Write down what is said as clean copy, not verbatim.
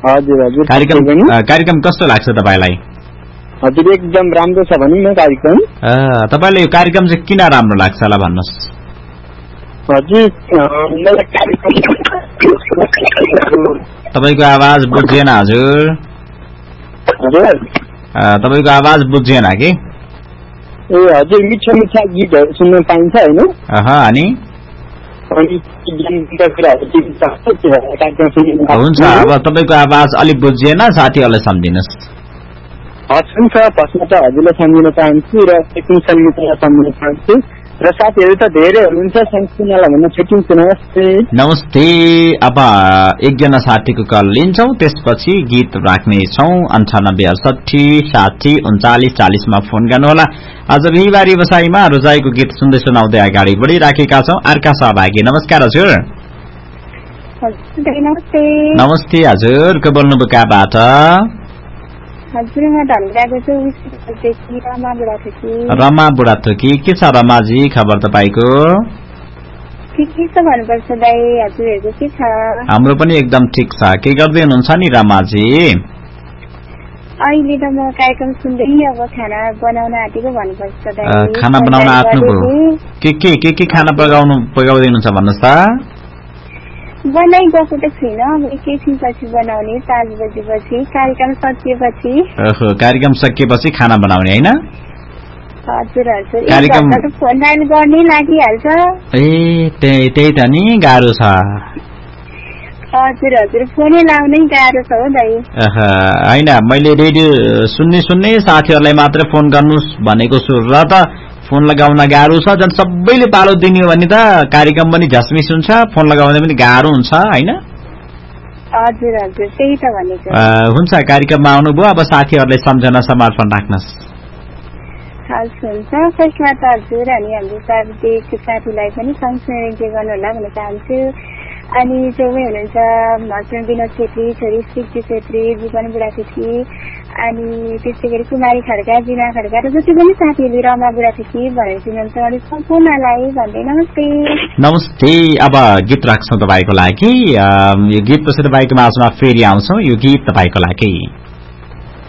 हजुर हजुर कार्यक्रम कस्तो लाग्छ तपाईलाई? हजुर एकदम राम्रो छ भनौँ न कार्यक्रम। तपाईलाई यो कार्यक्रम चाहिँ किन राम्रो लाग्छ होला भन्नुहोस्? हजुर तपाईको आवाज बुझिएन हजुर। तपाईको आवाज बुझिएन कि? ए हजुर मिठा मिठा गीतहरू सुन्न पाइन्छ हैन? अनि हुन्छ अब तपाईको आवाज अलि बुझिएन, साथीहरुलाई सम्झिनुस्। हुन्छ फर्स्टमा त हजुरलाई सम्झिन चाहन्छु र सेकेन्ड सङ्गीतलाई सम्झिन चाहन्छु र साथीहरू त धेरै हुनुहुन्छ, संस्कृतिलाई भन्न छुट्टिन्छु। नमस्ते। नमस्ते। अब एकजना साथीको कल लिन्छौँ, त्यसपछि गीत राख्नेछौँ। 9868 60 39 40 मा फोन गर्नुहोला। आज बिहिबार व्यवसायमा रोजाइको गीत सुन्दै सुनाउँदै अगाडि बढिराखेका छौँ। अर्का सहभागी नमस्कार हजुर। नमस्ते। नमस्ते हजुर, को बोल्नुभयो कहाँबाट? हजुर म धनगढाको छु, रमा बुढाथोकी। रमा बुढाथोकी, के छ रमाजी खबर तपाईको? के छ भन्नुपर्छ दाइ, हजुरहरुको के छ? हाम्रो पनि एकदम ठिक छ। के गर्दै हुनुहुन्छ नि रमाजी? अहिले त म कार्यक्रम सुन्दै अब खाना बनाउन आँटेको भन्नुपर्छ दाइ। खाना बनाउन आँट्नुभयो? के खाना पकाउँदै हुनुहुन्छ भन्नुहोस् त? बनाइगएको त छुइनँ, अब एकैछिनपछि बनाउने, 5 बजेपछि कार्यक्रम सकिएपछि। कार्यक्रम सकिएपछि खाना बनाउने हैन? हजुर हजुर, कार्यक्रम फोन डायल गर्नै लागिहाल्छ। त्यही त नि गाह्रो छ। हजुर हजुर, फोनै लाउनै गाह्रो छ हो दाइ। हैन, मैले रेडियो सुन्ने साथीहरुलाई मात्र फोन गर्नुस् भनेको छु र त फोन लगाउन गाह्रो छ। जन सबैले पालो दिने हो भने त कार्यक्रम पनि झस्मिस हुन्छ, फोन लगाउन पनि गाह्रो हुन्छ हैन? हजुर हजुर, त्यही त भनेको। हुन्छ, कार्यक्रममा आउनुभयो, अब साथीहरुलाई सम्झना समर्पण राख्नुस्। हुन्छ, फर्स्टमा त हजुर अनि हाम्रो साथीको साथीलाई पनि सँगसँगै गर्नु होला भन्न चाहन्छु। अनि छेउमै हुनुहुन्छ हस्बेन्ड विनोद छेत्री, छोरी सृष्टि छेत्री, जीवन बुढाथोकी, अनि त्यसै गरी कुमारी खड्का, जिना खड्का र जति पनि साथीहरू रमा बुढाथोकी भनेर चिन्नुहुन्छ अनि सम्पूर्णलाई भन्दै नमस्ते। नमस्ते। अब गीत राख्छौँ तपाईँको लागि। यो गीत पछि तपाईँको माझमा फेरि आउँछौँ। यो गीत तपाईँको लागि।